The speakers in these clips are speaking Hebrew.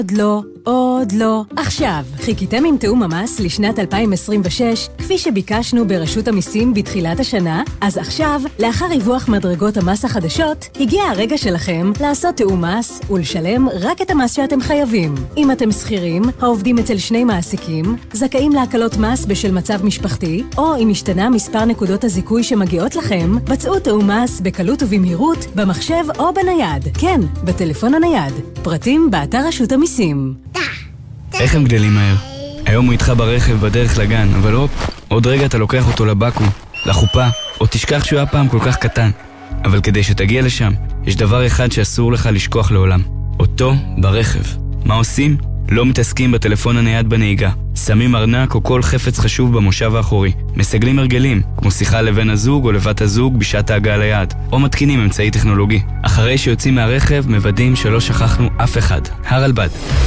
עוד לא, עוד לא. עכשיו, חיכיתם עם תאום המס לשנת 2026, כפי שביקשנו ברשות המיסים בתחילת השנה? אז עכשיו, לאחר ריווח מדרגות המס החדשות, הגיע הרגע שלכם לעשות תאום מס ולשלם רק את המס שאתם חייבים. אם אתם שכירים, העובדים אצל שני מעסיקים, זכאים להקלות מס בשל מצב משפחתי, או אם השתנה מספר נקודות הזיכוי שמגיעות לכם, בצעו תאום מס בקלות ובמהירות, במחשב או בנייד. כן, בטלפון הנייד. פרטים באתר רשות המיסים. איך הם גדלים מהר? היום הוא איתך ברכב בדרך לגן, אבל עוד רגע אתה לוקח אותו לבקו, לחופה, או תשכח שהוא היה פעם כל כך קטן. אבל כדי שתגיע לשם, יש דבר אחד שאסור לך לשכוח לעולם. אותו ברכב. מה עושים? לא מתעסקים בטלפון הנייד בנהיגה. שמים ארנק או כל חפץ חשוב במושב האחורי. מסגלים הרגלים, כמו שיחה לבן הזוג או לבת הזוג בשעת ההגעה ליעד. או מתקינים אמצעי טכנולוגי. אחרי שיוצאים מהרכב, מוודאים שלא שכחנו אף אחד. הרלב"ד.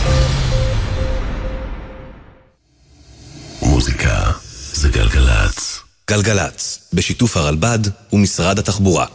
מוזיקה זה גלגלץ. גלגלץ, בשיתוף הרלב"ד ומשרד התחבורה.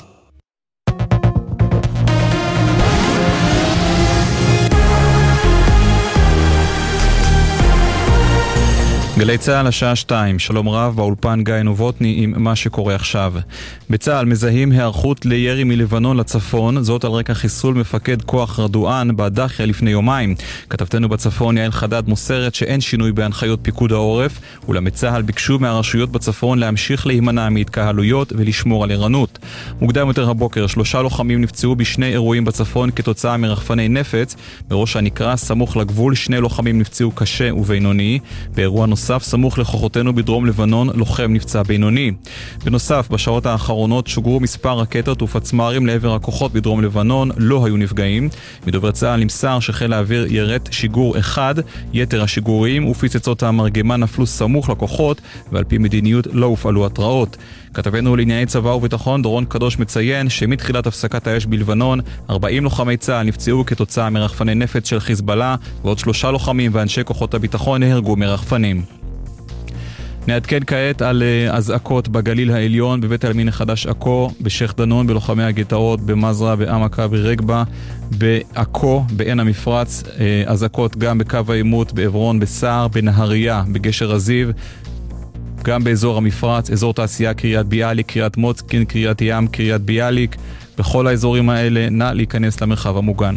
גלי צהל השעה 2, שלום רב, באולפן גיא נובוטני עם מה שקורה עכשיו. בצהל מזהים היערכות לירי מלבנון לצפון, זאת על רקע חיסול מפקד כוח רדואן בדחיה לפני יומיים. כתבתנו בצפון יעל חדד מוסרת שאין שינוי בהנחיות פיקוד העורף, אולם בצהל ביקשו מהרשויות בצפון להמשיך להימנע מהתקהלויות ולשמור על ערנות. מוקדם יותר הבוקר 3 לוחמים נפצעו בשני אירועים בצפון כתוצאה מרחפני נפץ. בראש הנקרה סמוך לגבול 2 לוחמים נפצעו קשה ובינוני. באירוע נוסף סמוך לכוחותינו בדרום לבנון לוחם נפצע בינוני. בנוסף, בשעות האחרונות שוגרו מספר רקטות ופצמ"רים לעבר הכוחות בדרום לבנון, לא היו נפגעים. מדובר צה"ל נמסר שחיל האוויר ירט שיגור אחד, יתר השיגורים ופצצות המרגמה נפלו סמוך לכוחות, ועל פי מדיניות לא הופעלו התראות. כתבנו לענייני צבא וביטחון דורון קדוש מציין שמתחילת הפסקת האש בלבנון 40 לוחמי צה"ל נפצעו כתוצאה מרחפני נפץ של חיזבאללה, ועוד 3 לוחמים ואנשי כוחות הביטחון נהרגו מרחפנים. נעדכן כעת על אזעקות בגליל העליון, בבית העלמין החדש עכו, בשייח' דנון, בלוחמי הגטאות, במזרה, בעמקה, ברגבה, בעכו, בעין המפרץ, אזעקות גם בקו העימות, בעברון, בסער, בנהריה, בגשר הזיו, גם באזור המפרץ, אזור תעשייה קריית ביאליק, קריית מוצקין, קריית ים, קריית ביאליק. בכל האזורים האלה נא להיכנס למרחב המוגן.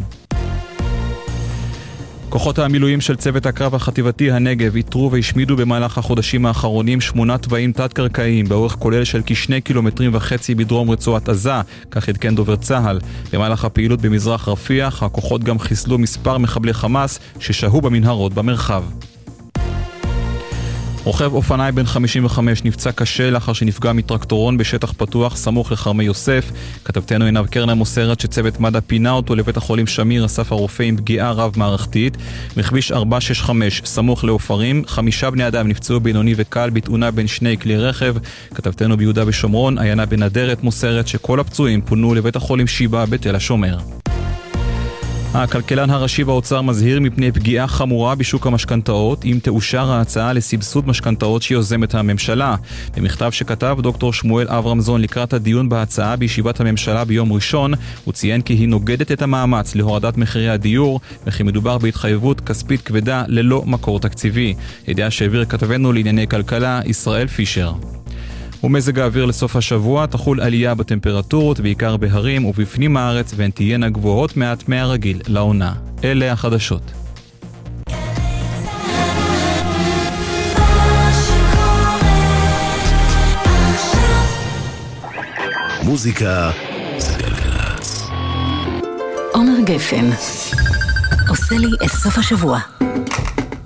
כוחות המילואים של צוות הקרב החטיבתי הנגב איתרו והשמידו במהלך החודשים האחרונים 8 תוואים תת-קרקעיים באורך כולל של כ2.5 קילומטרים בדרום רצועת עזה, כך עדכן דובר צה"ל. במהלך הפעילות במזרח רפיח, הכוחות גם חיסלו מספר מחבלי חמאס ששהו במנהרות במרחב. רוכב אופניים בן 55 נפצע קשה לאחר שנפגע מטרקטורון בשטח פתוח סמוך לחרמי יוסף. כתבתנו עינב קרנר מוסרת שצוות מד"א פינה אותו לבית החולים שמיר אסף הרופא עם פגיעה רב מערכתית. בכביש 465 סמוך לעופרים 5 בני אדם נפצעו בינוני וקל בתאונה בין 2 כלי רכב. כתבתנו ביהודה ושומרון עיינה בן אדרת מוסרת שכל הפצועים פונו לבית החולים שיבא בתל השומר. הכלכלן הראשי באוצר מזהיר מפני פגיעה חמורה בשוק המשכנתאות אם תאושר ההצעה לסבסוד משכנתאות שיוזמת הממשלה. במכתב שכתב דוקטור שמואל אברמזון לקראת הדיון בהצעה בישיבת הממשלה ביום ראשון, הוא ציין כי היא נוגדת את המאמץ להורדת מחירי הדיור, וכי מדובר בהתחייבות כספית כבדה ללא מקור תקציבי. ידיעה שהעביר כתבנו לענייני כלכלה ישראל פישר. ומזג האוויר לסוף השבוע תחול עלייה בטמפרטורות, בעיקר בהרים ובפנים הארץ, והן תהיינה גבוהות מעט מהרגיל לעונה. אלה החדשות. מוזיקה זה גלגלץ. עומר גפן עושה לי את סוף השבוע.